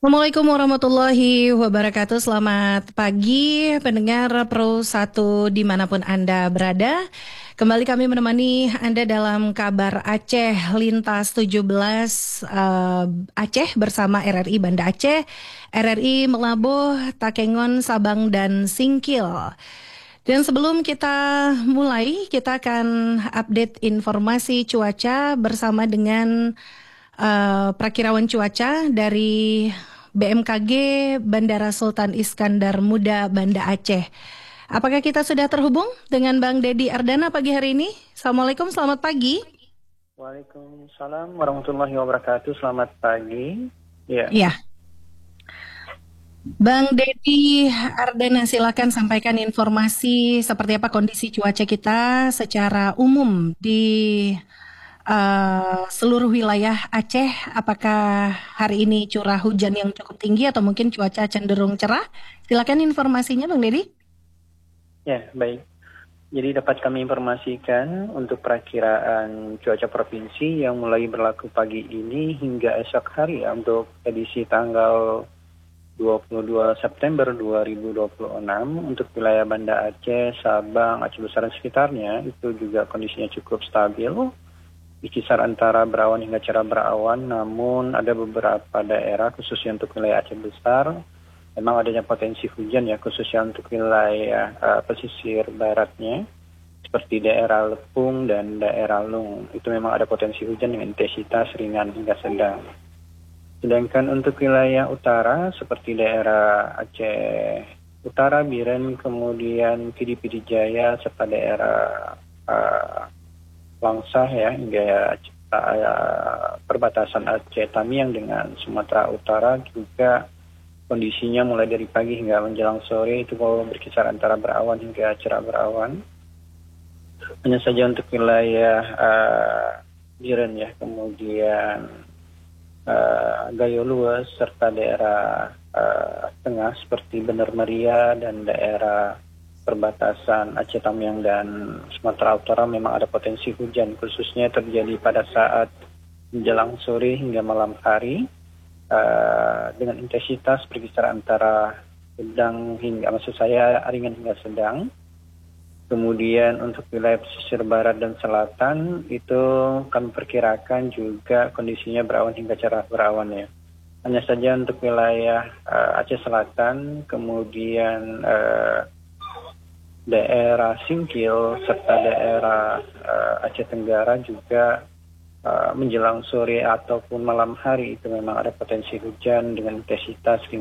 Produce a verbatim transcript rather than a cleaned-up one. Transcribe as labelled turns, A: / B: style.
A: Assalamualaikum warahmatullahi wabarakatuh. Selamat pagi pendengar Pro satu dimanapun Anda berada. Kembali kami menemani Anda dalam kabar Aceh Lintas tujuh belas uh, Aceh bersama R R I Banda Aceh, R R I Melabuh, Takengon, Sabang, dan Singkil. Dan sebelum kita mulai, kita akan update informasi cuaca bersama dengan uh, perakirawan cuaca dari B M K G Bandara Sultan Iskandar Muda Banda Aceh. Apakah kita sudah terhubung dengan Bang Dedi Ardana pagi hari ini? Assalamualaikum, selamat pagi.
B: Waalaikumsalam warahmatullahi wabarakatuh. Selamat pagi. Ya.
A: Ya. Bang Dedi Ardana, silakan sampaikan informasi seperti apa kondisi cuaca kita secara umum di uh, seluruh wilayah Aceh. Apakah hari ini curah hujan yang cukup tinggi atau mungkin cuaca cenderung cerah? Silakan informasinya, Bang Dedi.
B: Ya, baik. Jadi dapat kami informasikan untuk perakiraan cuaca provinsi yang mulai berlaku pagi ini hingga esok hari ya, untuk edisi tanggal dua puluh dua September dua ribu dua puluh enam untuk wilayah Banda Aceh, Sabang, Aceh Besar dan sekitarnya itu juga kondisinya cukup stabil di kisar antara berawan hingga cerah berawan, namun ada beberapa daerah khususnya untuk wilayah Aceh Besar memang adanya potensi hujan ya, khususnya untuk wilayah uh, pesisir baratnya seperti daerah Lepung dan daerah Lung. Itu memang ada potensi hujan dengan intensitas ringan hingga sedang. Sedangkan untuk wilayah utara seperti daerah Aceh Utara, Biren, kemudian Pidi Pidi Jaya serta daerah uh, Langsah ya hingga uh, perbatasan Aceh Tamiang dengan Sumatera Utara juga kondisinya mulai dari pagi hingga menjelang sore itu berkisar antara berawan hingga cerah berawan. Hanya saja untuk wilayah uh, Biren ya, kemudian Uh, Gayo Luas serta daerah uh, tengah seperti Bener Meriah dan daerah perbatasan Aceh Tamiang dan Sumatera Utara memang ada potensi hujan, khususnya terjadi pada saat menjelang sore hingga malam hari uh, dengan intensitas berkisar antara sedang hingga maksud saya ringan hingga sedang. Kemudian untuk wilayah pesisir barat dan selatan itu kami perkirakan juga kondisinya berawan hingga cerah berawan ya. Hanya saja untuk wilayah uh, Aceh Selatan, kemudian uh, daerah Singkil serta daerah uh, Aceh Tenggara juga uh, menjelang sore ataupun malam hari itu memang ada potensi hujan dengan intensitas